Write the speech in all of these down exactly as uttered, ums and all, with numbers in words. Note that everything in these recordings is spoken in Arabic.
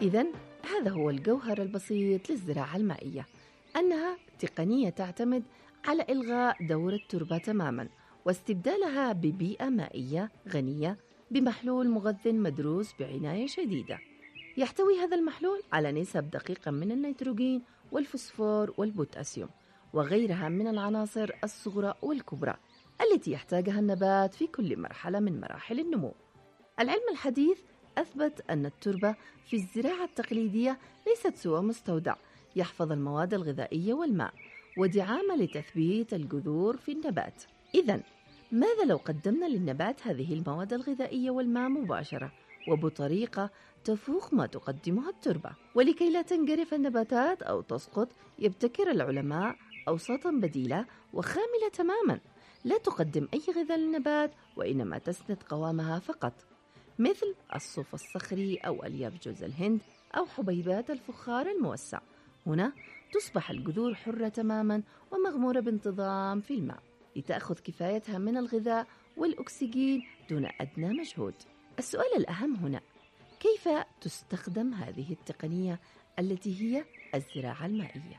إذن هذا هو الجوهر البسيط للزراعة المائية، أنها تقنية تعتمد على إلغاء دور التربة تماماً واستبدالها ببيئة مائية غنية بمحلول مغذٍ مدروس بعناية شديدة. يحتوي هذا المحلول على نسب دقيقة من النيتروجين والفوسفور والبوتاسيوم وغيرها من العناصر الصغرى والكبرى التي يحتاجها النبات في كل مرحلة من مراحل النمو. العلم الحديث أثبت أن التربة في الزراعة التقليدية ليست سوى مستودع يحفظ المواد الغذائية والماء ودعامة لتثبيت الجذور في النبات. إذن ماذا لو قدمنا للنبات هذه المواد الغذائية والماء مباشرة وبطريقة تفوق ما تقدمها التربة؟ ولكي لا تنجرف النباتات أو تسقط، يبتكر العلماء أوساطاً بديلة وخاملة تماماً لا تقدم أي غذاء للنبات وإنما تسند قوامها فقط، مثل الصوف الصخري أو ألياف جوز الهند أو حبيبات الفخار الموسع. هنا تصبح الجذور حرة تماماً ومغمورة بانتظام في الماء لتأخذ كفايتها من الغذاء والأكسجين دون أدنى مجهود. السؤال الأهم هنا، كيف تستخدم هذه التقنية التي هي الزراعة المائية؟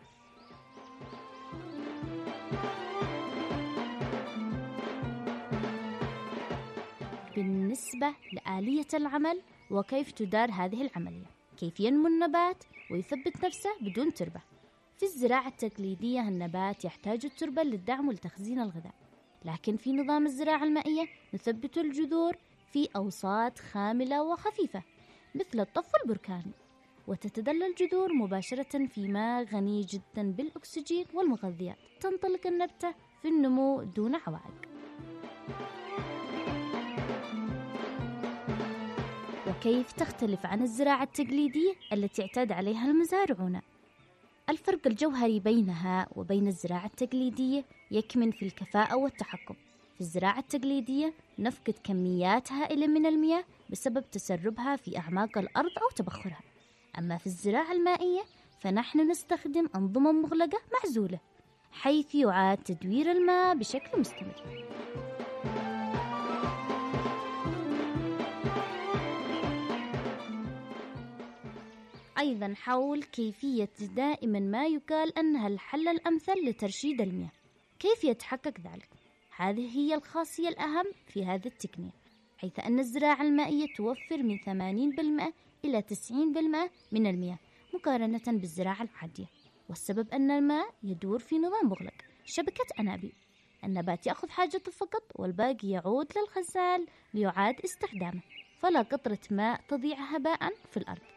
بالنسبة لآلية العمل وكيف تدار هذه العملية، كيف ينمو النبات ويثبت نفسه بدون تربة. في الزراعة التقليدية النبات يحتاج التربة للدعم ولتخزين الغذاء، لكن في نظام الزراعة المائية نثبت الجذور في أوساط خاملة وخفيفة مثل الطف البركاني، وتتدلى الجذور مباشرة في ماء غني جدا بالأكسجين والمغذيات. تنطلق النبتة في النمو دون عوائق. وكيف تختلف عن الزراعة التقليدية التي اعتاد عليها المزارعون؟ الفرق الجوهري بينها وبين الزراعة التقليدية يكمن في الكفاءة والتحكم. في الزراعة التقليدية نفقد كميات هائلة من المياه بسبب تسربها في أعماق الأرض أو تبخرها، أما في الزراعة المائية فنحن نستخدم أنظمة مغلقة معزولة حيث يعاد تدوير الماء بشكل مستمر. أيضا حول كيفية دائما ما يقال أنها الحل الأمثل لترشيد المياه. كيف يتحقق ذلك؟ هذه هي الخاصية الأهم في هذه التقنية، حيث أن الزراعة المائية توفر من ثمانين بالمئة إلى تسعين بالمئة من المياه مقارنة بالزراعة العادية، والسبب أن الماء يدور في نظام مغلق شبكة أنابيب. النبات يأخذ حاجته فقط والباقي يعود للخزان ليعاد استخدامه، فلا قطرة ماء تضيع هباء في الأرض.